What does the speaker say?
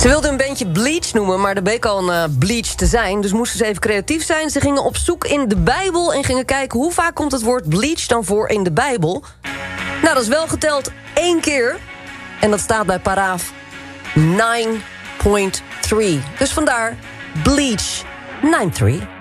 Ze wilden hun bandje Bleach noemen, maar er bleek al een Bleach te zijn. Dus moesten ze even creatief zijn. Ze gingen op zoek in de Bijbel en gingen kijken... hoe vaak komt het woord bleach dan voor in de Bijbel. Nou, dat is wel geteld 1 keer. En dat staat bij paragraaf 9.3. Dus vandaar Bleach 9.3.